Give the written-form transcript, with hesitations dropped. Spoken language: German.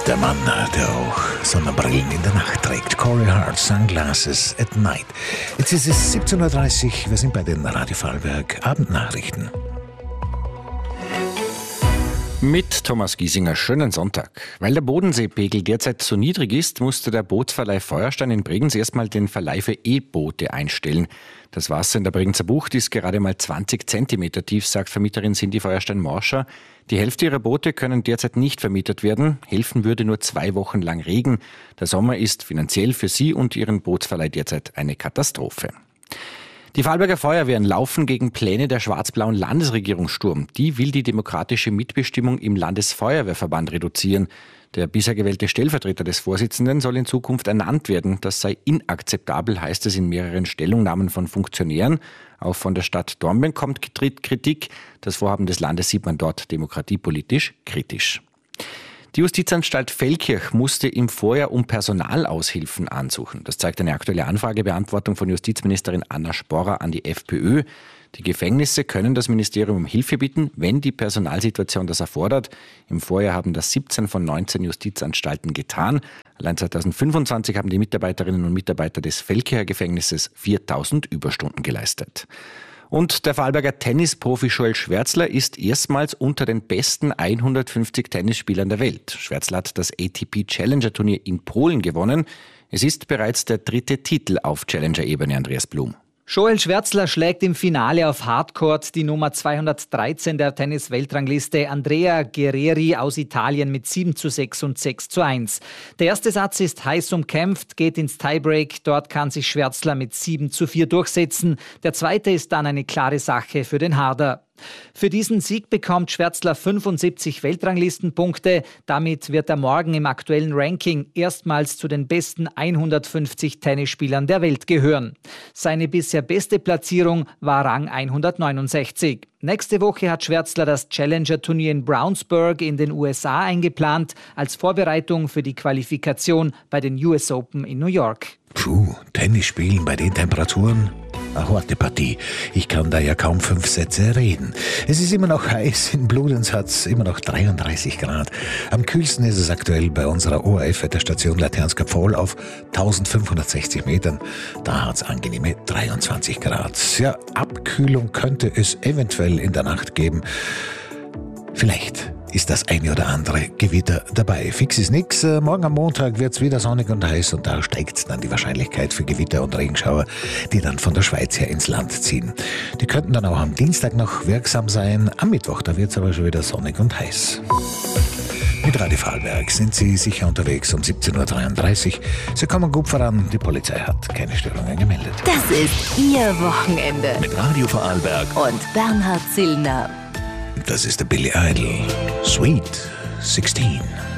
Der Mann, der auch Sonnenbrillen in der Nacht trägt. Corey Hart, Sunglasses at Night. Jetzt ist es 17.30 Uhr, wir sind bei den Radio Vorarlberg Abendnachrichten. Mit Thomas Giesinger, schönen Sonntag. Weil der Bodenseepegel derzeit so niedrig ist, musste der Bootsverleih Feuerstein in Bregenz erstmal den Verleih für E-Boote einstellen. Das Wasser in der Bregenzer Bucht ist gerade mal 20 Zentimeter tief, sagt Vermieterin Cindy Feuerstein-Morscher. Die Hälfte ihrer Boote können derzeit nicht vermietet werden. Helfen würde nur 2 Wochen lang Regen. Der Sommer ist finanziell für sie und ihren Bootsverleih derzeit eine Katastrophe. Die Vorarlberger Feuerwehren laufen gegen Pläne der schwarz-blauen Landesregierung Sturm. Die will die demokratische Mitbestimmung im Landesfeuerwehrverband reduzieren. Der bisher gewählte Stellvertreter des Vorsitzenden soll in Zukunft ernannt werden. Das sei inakzeptabel, heißt es in mehreren Stellungnahmen von Funktionären. Auch von der Stadt Dornbirn kommt Kritik. Das Vorhaben des Landes sieht man dort demokratiepolitisch kritisch. Die Justizanstalt Feldkirch musste im Vorjahr um Personalaushilfen ansuchen. Das zeigt eine aktuelle Anfragebeantwortung von Justizministerin Anna Sporrer an die FPÖ. Die Gefängnisse können das Ministerium um Hilfe bitten, wenn die Personalsituation das erfordert. Im Vorjahr haben das 17 von 19 Justizanstalten getan. Allein 2025 haben die Mitarbeiterinnen und Mitarbeiter des Feldkircher Gefängnisses 4.000 Überstunden geleistet. Und der Vorarlberger Tennisprofi Joel Schwärtzler ist erstmals unter den besten 150 Tennisspielern der Welt. Schwärtzler hat das ATP Challenger Turnier in Polen gewonnen. Es ist bereits der 3. Titel auf Challenger-Ebene, Andreas Blum. Joel Schwärtzler schlägt im Finale auf Hardcourt die Nummer 213 der Tennis-Weltrangliste Andrea Guerrieri aus Italien mit 7:6 und 6:1. Der erste Satz ist heiß umkämpft, geht ins Tiebreak. Dort kann sich Schwärtzler mit 7:4 durchsetzen. Der zweite ist dann eine klare Sache für den Harder. Für diesen Sieg bekommt Schwärtzler 75 Weltranglistenpunkte. Damit wird er morgen im aktuellen Ranking erstmals zu den besten 150 Tennisspielern der Welt gehören. Seine bisher beste Platzierung war Rang 169. Nächste Woche hat Schwärtzler das Challenger-Turnier in Brownsburg in den USA eingeplant, als Vorbereitung für die Qualifikation bei den US Open in New York. Tennis spielen bei den Temperaturen? Eine harte Partie. Ich kann da ja kaum 5 Sätze reden. Es ist immer noch heiß. In Bludenz hat es immer noch 33 Grad. Am kühlsten ist es aktuell bei unserer ORF-Wetterstation Laternska Pfähl auf 1560 Metern. Da hat es angenehme 23 Grad. Ja, Abkühlung könnte es eventuell in der Nacht geben. Vielleicht ist das eine oder andere Gewitter dabei. Fix ist nix. Morgen am Montag wird es wieder sonnig und heiß und da steigt dann die Wahrscheinlichkeit für Gewitter und Regenschauer, die dann von der Schweiz her ins Land ziehen. Die könnten dann auch am Dienstag noch wirksam sein. Am Mittwoch, da wird es aber schon wieder sonnig und heiß. Mit Radio Vorarlberg sind Sie sicher unterwegs um 17.33 Uhr. Sie kommen gut voran. Die Polizei hat keine Störungen gemeldet. Das ist Ihr Wochenende. Mit Radio Vorarlberg Und Bernhard Zillner. Das ist der Billy Idol. Sweet 16.